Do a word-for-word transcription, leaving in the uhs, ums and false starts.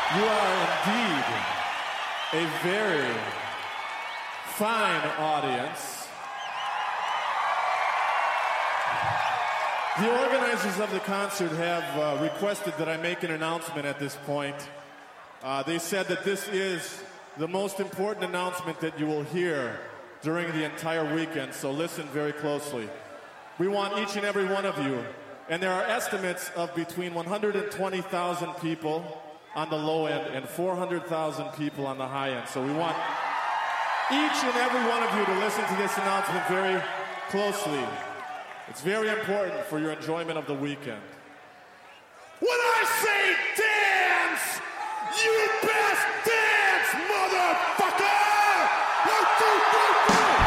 You are indeed a very fine audience. The organizers of the concert have uh, requested that I make an announcement at this point. Uh, they said that this is the most important announcement that you will hear during the entire weekend, so listen very closely. We want each and every one of you, and there are estimates of between one hundred twenty thousand people on the low end and four hundred thousand people on the high end. So we want each and every one of you to listen to this announcement very closely. It's very important for your enjoyment of the weekend.